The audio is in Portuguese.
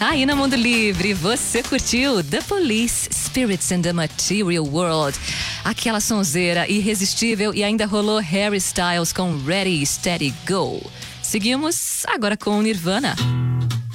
Aí no Mundo Livre, você curtiu The Police, Spirits in the Material World. Aquela sonzeira irresistível, e ainda rolou Harry Styles com Ready, Steady, Go. Seguimos agora com Nirvana.